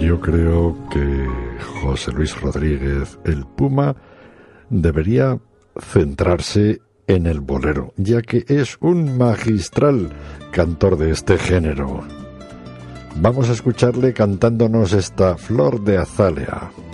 Yo creo que José Luis Rodríguez, el Puma, debería centrarse en el bolero, ya que es un magistral cantor de este género. Vamos a escucharle cantándonos esta Flor de Azalea.